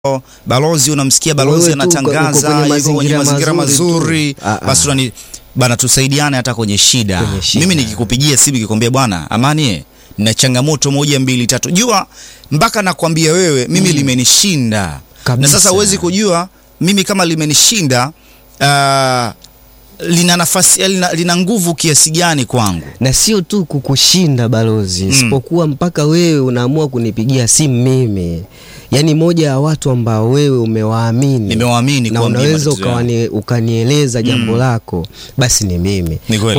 balozi, unamsikia balozi anatangaza yuko kwenye mazingira mazuri, basi bana tusaidiane hata kwenye shida. Mimi nikikupigia simu nikikwambia bwana Amani na changamoto 1 2 3, jua mpaka nakwambia wewe mimi limenishinda kabisa. Na sasa huwezi kujua mimi kama limenishinda lina nafasi, lina nguvu kiasi gani kwangu. Na sio tu kukushinda balozi, isipokuwa mpaka wewe unaamua kunipigia simu mimi. Yani moja ya watu ambao wewe umewaamini. Nimewaamini na unaweza ukanieleza jambo lako, basi ni mimi.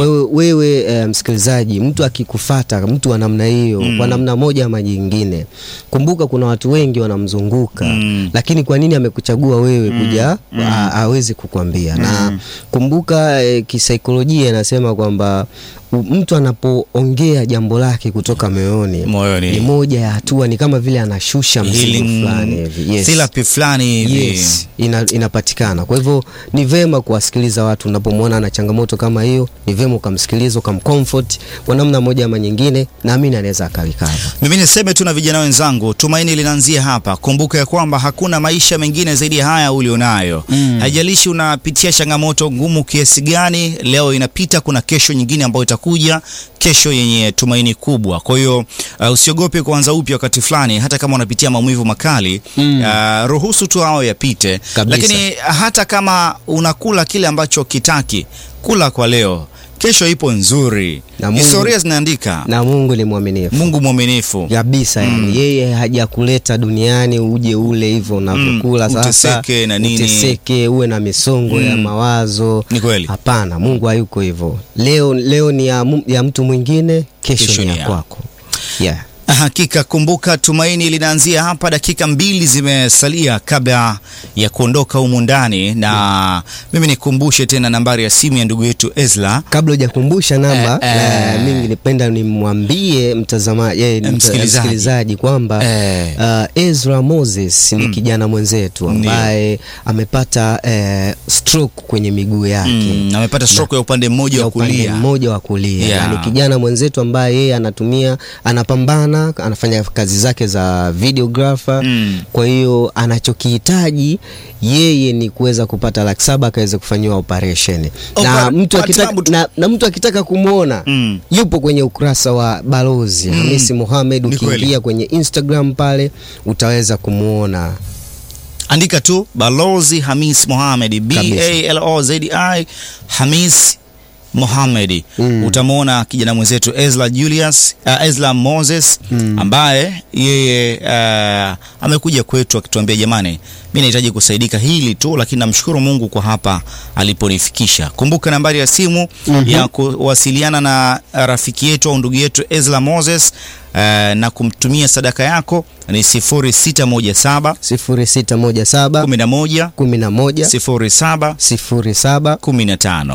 Wewe msikilizaji, mtu akikufuata, mtu wa namna hiyo, kwa namna moja ama nyingine, kumbuka kuna watu wengi wanamzunguka, lakini kwa nini amekuchagua wewe kuja aweze kukwambia? Na kumbuka kisaikolojia inasema kwamba mtu anapoongea jambo lake kutoka moyoni ni moja ya hatua, ni kama vile anashusha mzigo fulani hivi. Therapy fulani hivi. Inapatikana. Kwa hivyo ni vema kuwasikiliza watu unapomwona ana changamoto kama hiyo, ni vema ukamsikiliza, ukamcomfort kwa namna moja ama nyingine, na mimi anaweza akalikava. Mimi niseme tu na vijana wenzangu, tumaini linaanzia hapa. Kumbuka ya kwamba hakuna maisha mengine zaidi ya haya ulionayo. Haijalishi unapitia changamoto ngumu kiasi gani, leo inapita, kuna kesho nyingine ambayo itakuja, kesho yenye tumaini kubwa. Kwa hiyo usiogope kuanza upya wakati fulani, hata kama unapitia maumivu makali, ruhusu tu hao yapite. Lakini hata kama unakula kile ambacho kitaki, kula kwa leo, kesho ipo nzuri. Historia zinaandika. Na Mungu ni mwaminifu. Mungu mwaminifu kabisa. Yani yeye hajakuleta duniani uje ule hivyo unavyokula sasa. Uteseke na nini? Uteseke, uwe na misongo ya mawazo. Ni kweli. Hapana, Mungu hayuko hivyo. Leo ni ya mtu mwingine, kesho ni ya kwako. Hakika. Kumbuka tumaini linaanzia hapa. Dakika 2 zimesalia kabla ya kuondoka humu ndani, na mimi nikumbushe tena nambari ya simu ya ndugu yetu Ezra. Kabla hujakumbusha namba, mimi nipenda nimwambie msikilizaji kwamba Ezra Moses ni kijana mwenzetu ambaye amepata stroke kwenye miguu yake. Amepata stroke ya upande mmoja wa kulia. Ni kijana mwenzetu ambaye yeye anapambana, anafanya kazi zake za videographer. Kwa hiyo anachokihitaji yeye ni kuweza kupata 700,000 akaweze kufanyiwa operation. Na mtu akitaka kumuona, yupo kwenye ukurasa wa Balozi Hamis Mohamed. Ukiingia kwenye Instagram pale utaweza kumuona. Andika tu Balozi Hamis Mohamed, BALOZI Hamis Mohamed. Utamwona kijana mwenzetu Ezra Moses ambaye yeye amekuja kwetu akituambia jamani, mimi nahitaji kusaidika hili tu, lakini namshukuru Mungu kwa hapa aliponifikisha. Kumbuka nambari ya simu ya kuwasiliana na rafiki yetu au ndugu yetu Ezra Moses na kumtumia sadaka yako ni 0617 11 07 15 0617 11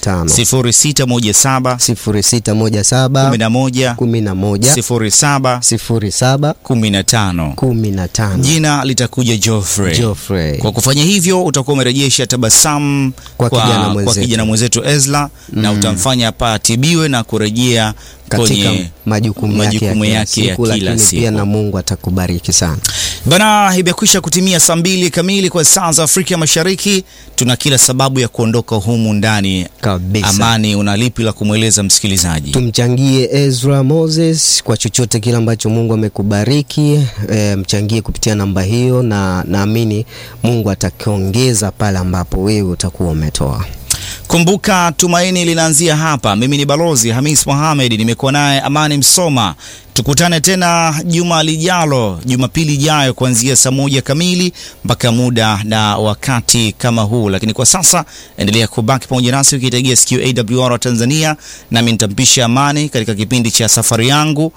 07 15. Jina litakuja Geoffrey. Kwa kufanya hivyo utakuwa umerejesha tabasamu kwa kijana mwenzetu Ezra, na utamfanya hapa atibiwe na kurejea katika majukumu yake ya kila siku. Pia na Mungu atakubariki sana. Bana, imekwisha kutimia saa 2 kamili kwa saa za Afrika Mashariki. Tuna kila sababu ya kuondoka humu ndani kabisa. Amani, unalipi la kumweleza msikilizaji? Tumchangie Ezra Moses kwa chochote kile ambacho Mungu amekubariki. Mchangie kupitia namba hiyo, na naamini Mungu atakiongeza pale ambapo wewe utakuwa umetoa. Kumbuka tumaini linaanzia hapa. Mimi ni Balozi Hamis Mohamed, nimekuwa naye Amani Msoma. Tukutane tena juma lijalo, Jumapili ijayo kuanzia saa 1 kamili mpaka muda na wakati kama huu. Lakini kwa sasa endelea kubaki pamoja nasi ukitegea sikio AWR Tanzania, nami nitampisha Amani katika kipindi cha safari yangu.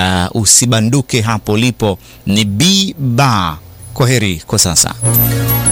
Usibanduke hapo lipo. Ni Kwaheri kwa sasa.